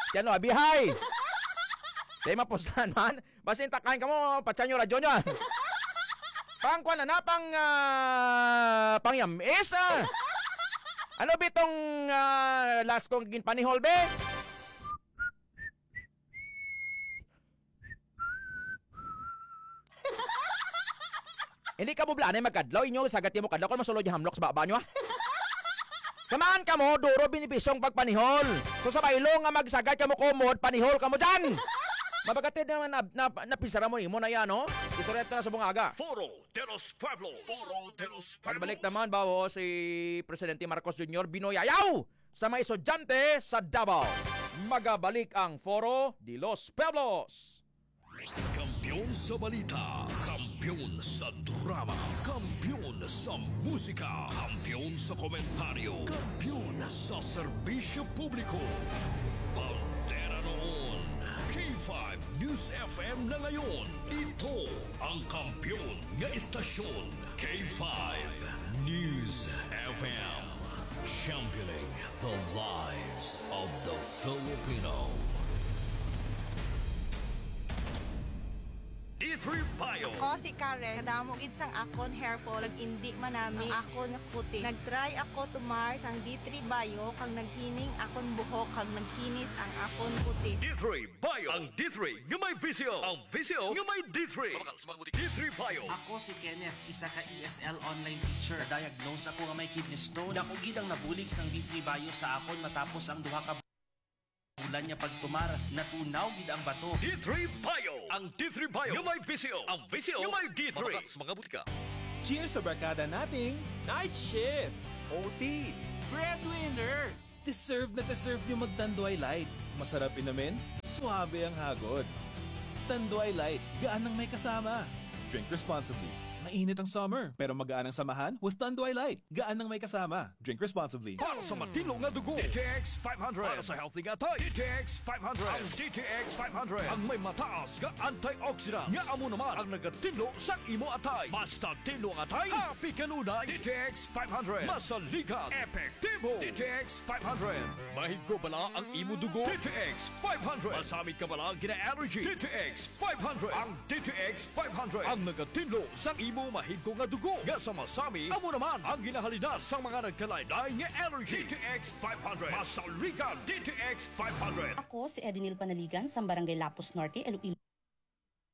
Yan o, bihay! Di mapuslan man. Basin takain ka mo, patsan yung radyo nyo. Pang kwan na, pang yamis. Ano bitong last kong ginpanihol, be? Hindi ka bublanay magkadlaw, inyo sagat mo kadlaw kung masulod yung hamlok sa baba nyo, ha? Kamaan ka mo, duro binipisong pagpanihol. So sa bailo nga magsagat ka mo kumod, panihol ka mo dyan. Mabagatid naman napisara mo imo na yan, no? Isureta na sa bungaga. Foro de los Pueblos. Foro de los Pueblos. Pagbalik naman ba si Presidente Marcos Jr. binoyayaw sa mga estudyante sa Davao. Magabalik ang Foro de los Pueblos. Kampiyon sa balita, kampiyon sa drama, kampiyon sa musika, kampiyon sa komentaryo, kampiyon sa serbisyo publiko. Bandera noon, K5 News FM na ngayon. Ito ang kampiyon nga istasyon, K5 News FM. Championing the lives of the Filipino. D3 Bio. Ako si Karen, kadamo gid sang akon hair fall, indi manami ang akon puti. Nagtry ako tumar sang D3 Bio kang naghining akon buhok kag nagkinis ang akon puti. D3 Bio. Ang D3 nga may visyo. Ang visyo nga may D3. D3 Bio. Ako si Kenneth, isa ka ESL online teacher. Diagnose ako nga may kidney stone. Dako gid ang nabulig sang D3 Bio sa akon matapos ang duha ka bulan niya pagtumar, natunaw gid ang bato. D3 Bio. Ang D3 Bio nga may visyo. Ang visyo nga may D3. Mga butika. Cheers sa barkada nating Night Shift, OT, Breadwinner. Deserve na deserve nyo magtanduay light. Masarap inamin, suabe ang hagod. Tanduay light, gaan ang may kasama. Drink responsibly. Mainit ang summer, pero magaan ang samahan with Tanduay Light. Gaan ang may kasama. Drink responsibly. Para sa matino nga dugo, DTX 500. Para sa healthy nga tay, DTX 500. Ang DTX 500 ang may mataas nga antioxidant. Nga amo naman ang nagatinlo sa imo atay. Basta tinlo ang atay, happy kanunay. DTX 500. Masaligan, epektibo. DTX 500. Mahigko bala ang imo dugo. DTX 500. Masamit ka bala gina-allergy. DTX 500. Ang DTX 500 ang nagatinlo sa imo mahigko nga dugo. Nga sa masami, amo naman ang ginahalina sa mga nagkalaylay nga allergy. DTX 500. Masaligan, DTX 500. Ako si Edinil Panaligan sa Barangay Lapus Norte, Iloilo.